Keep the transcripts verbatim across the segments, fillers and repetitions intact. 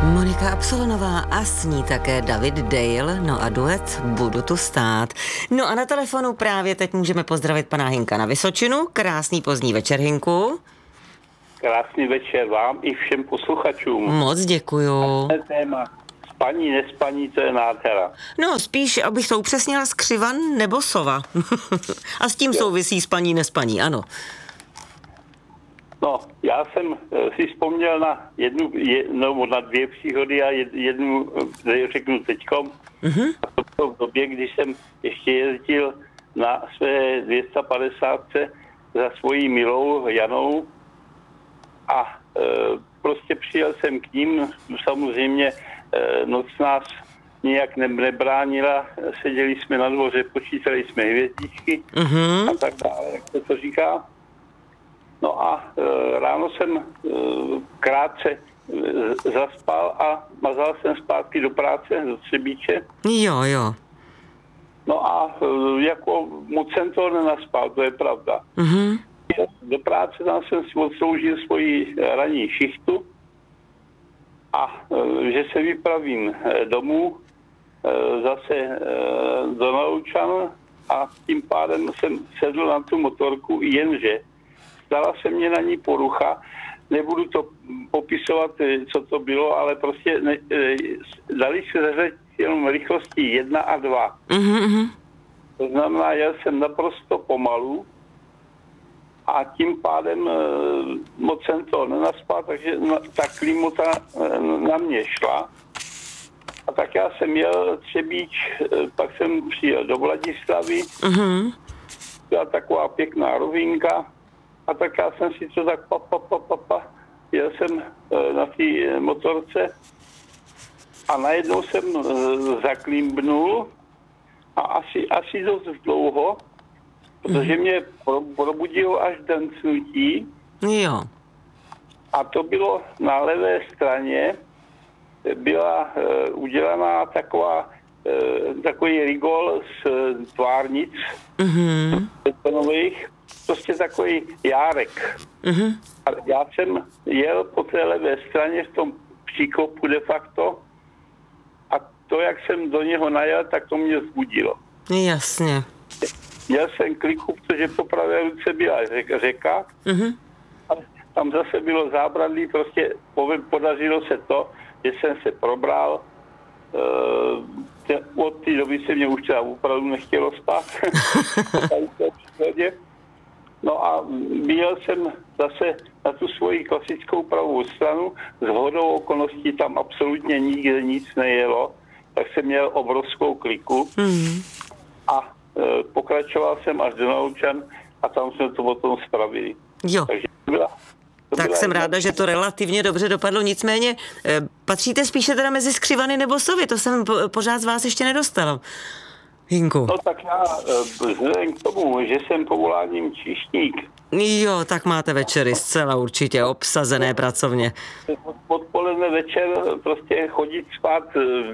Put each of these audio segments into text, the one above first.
Monika Absolonová a s ní také David Dale, no a duet Budu tu stát. No a na telefonu právě teď můžeme pozdravit pana Hinka na Vysočinu. Krásný pozdní večer, Hinku. Krásný večer vám i všem posluchačům. Moc děkuju. Téma spaní, nespaní, to je nádhera. No spíš, abych to upřesnila, skřivan nebo sova. A s tím jo. Souvisí spaní, nespaní, ano. No, já jsem si vzpomněl na jednu, no, na dvě příhody a jednu, řeknu teďkom. Uh-huh. A to bylo v době, když jsem ještě jezdil na své dvě stě padesát za svojí milou Janou a e, prostě přijel jsem k ním, samozřejmě e, noc nás nijak ne, nebránila, seděli jsme na dvoře, počítali jsme hvězdičky uh-huh. a tak dále, jak se to říká. No a e, ráno jsem e, krátce e, zaspal a mazal jsem zpátky do práce, do Třebíče. Jo, jo. No a e, jako moc jsem to nenaspal, to je pravda. Mm-hmm. Do práce tam jsem si odsloužil svoji ranní šichtu a e, že se vypravím domů e, zase e, do Naloučan a tím pádem jsem sedl na tu motorku, jenže stala se mě na ní porucha, nebudu to popisovat, co to bylo, ale prostě ne, dali se zařadit jenom rychlosti jedna a dva. Mm-hmm. To znamená, jel jsem naprosto pomalu a tím pádem moc jsem to nenaspal, takže ta klimota na mě šla. A tak já jsem jel Třebíč, pak jsem přijel do Vladislavy, mm-hmm. byla taková pěkná rovinka. A tak já jsem si to tak pa, pa, pa, pa, pa. Jel jsem e, na té motorce a najednou jsem e, zaklímbnul a asi, asi dost dlouho, protože mě pro, probudilo až dancnutí. Jo. A to bylo na levé straně, byla e, udělaná taková, e, takový rigol z e, tvárnic mm-hmm. betonových, prostě takový járek. Uh-huh. A já jsem jel po té levé straně v tom příkopu de facto a to, jak jsem do něho najel, tak to mě vzbudilo. Jasně. Jel jsem kliku, protože po pravé ruce byla řeka uh-huh. a tam zase bylo zábradlí, prostě podařilo se to, že jsem se probral. Uh, od té doby se mě už třeba opravdu nechtělo spát. No a byl jsem zase na tu svoji klasickou pravou stranu, s hodou okolností tam absolutně nikde nic nejelo, tak jsem měl obrovskou kliku mm. a e, pokračoval jsem až do Naloučan a tam jsme to potom spravili. Jo. Takže byla, tak byla jsem jedna... ráda, že to relativně dobře dopadlo, nicméně e, patříte spíše teda mezi skřivany nebo sovy, to jsem po, pořád z vás ještě nedostala. Hinku. No tak já vzhledem k tomu, že jsem povoláním číšník. Jo, tak máte večery zcela určitě obsazené pracovně. Odpoledne večer prostě chodit spát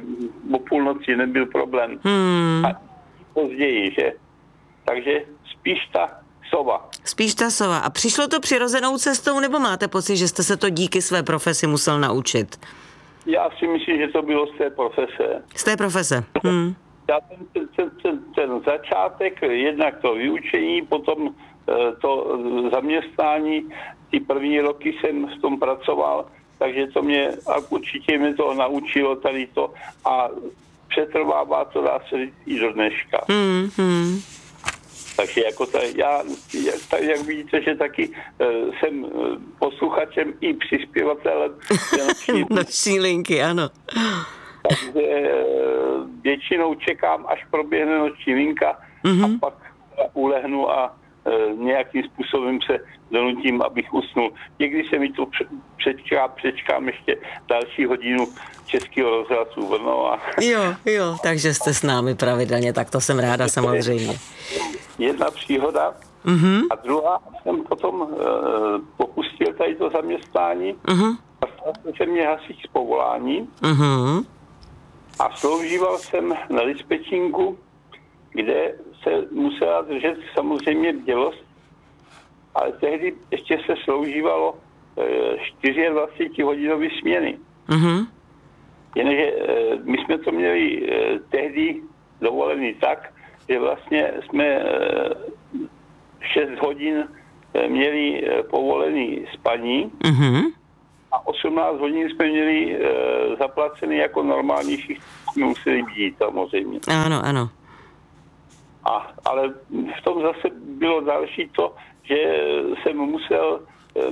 o půlnoci nebyl problém. Hmm. A později, že? Takže spíš ta sova. Spíš ta sova. A přišlo to přirozenou cestou, nebo máte pocit, že jste se to díky své profesi musel naučit? Já si myslím, že to bylo z té profese. Z té profese. Hmm. Já ten, ten, ten, ten začátek, jednak to vyučení, potom to zaměstnání, ty první roky jsem v tom pracoval, takže to mě, a určitě mě to naučilo tady to a přetrvává to, dá se říct, i do dneška. Hmm, hmm. Takže jako ta, já, jak, jak vidíte, že taky uh, jsem posluchačem i přispěvatelem noční, noční linky, ano. Takže většinou čekám, až proběhne noční linka mm-hmm. a pak ulehnu a e, nějakým způsobem se donutím, abych usnul. Někdy se mi to přečká, přečkám ještě další hodinu Českého rozhlasu Brno. A... Jo, jo, takže jste s námi pravidelně, tak to jsem ráda samozřejmě. Jedna příhoda mm-hmm. a druhá jsem potom e, popustil tady to zaměstnání mm-hmm. a stal jsem mě hasič z povolání. Mm-hmm. A sloužíval jsem na dispečinku, kde se musela držet samozřejmě bdělost, ale tehdy ještě se sloužívalo e, dvacet čtyři hodinové směny. Mm-hmm. Jenže my jsme to měli tehdy dovolený tak, že vlastně jsme šest hodin měli povolený spaní mm-hmm. a osmnáct hodin jsme měli zaplacený jako normální, všichni museli být samozřejmě. Ano, ano. A, ale v tom zase bylo další to, že jsem musel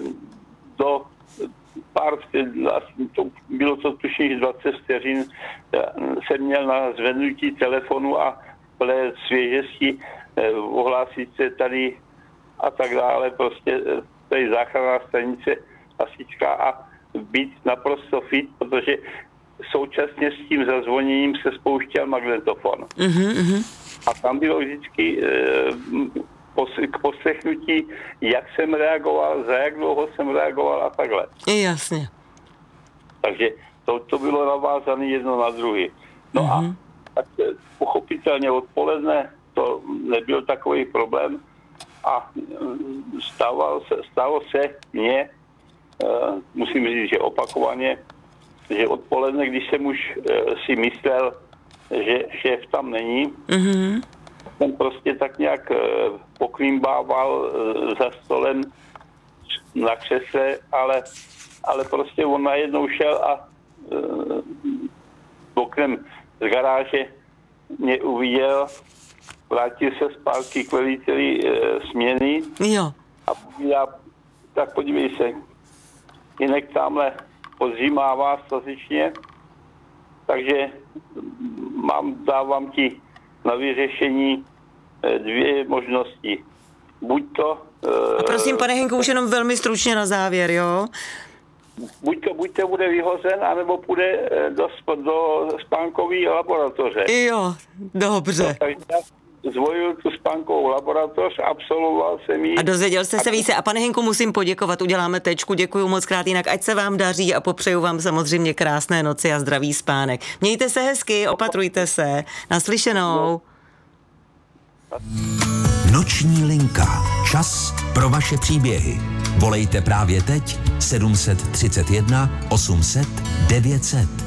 do pár, to bylo to tuším dvacet vteřin, jsem měl na zvednutí telefonu a plné svěžesti ohlásit se tady a tak dále, prostě tady záchranná stanice hasičská a být naprosto fit, protože současně s tím zazvoněním se spouštěl magnetofon. Mm-hmm. A tam bylo vždycky e, k poslechnutí, jak jsem reagoval, za jak dlouho jsem reagoval a takhle. Jasně. Takže to, to bylo navázané jedno na druhý. No mm-hmm. a tak, pochopitelně odpoledne to nebyl takový problém a stával se, stalo se mně, e, musím říct, že opakovaně, že odpoledne, když jsem už e, si myslel, že šéf tam není, mm-hmm. jsem prostě tak nějak e, poklimbával e, za stolem na křesle, ale, ale prostě on najednou šel a e, oknem z garáže mě uviděl, vrátil se zpátky k veliteli e, směny jo. a já, tak podívej se, jinak tamhle podzimává statečně, takže mám, dávám ti na vyřešení dvě možnosti. Buď to... A prosím, pane Henku, už jenom velmi stručně na závěr, jo? Buď to, buď to bude vyhozen, anebo půjde do, do spánkové laboratoře. Jo, dobře. No, takže já zvolil tu spánkovou laboratoř, absolvoval jsem ji. A dozvěděl jste se více. A pane Henku, musím poděkovat, uděláme tečku, děkuju moc krát, jinak ať se vám daří a popřeju vám samozřejmě krásné noci a zdravý spánek. Mějte se hezky, opatrujte se. Naslyšenou. Noční linka. Čas pro vaše příběhy. Volejte právě teď sedm set třicet jedna osm set devět set.